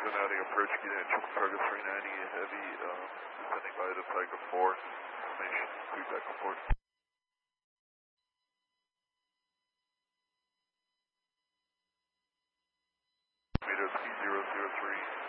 Cincinnati approach, get in, triple target 390, heavy, descending by the Tiger 4, information, feedback report. Meter C003.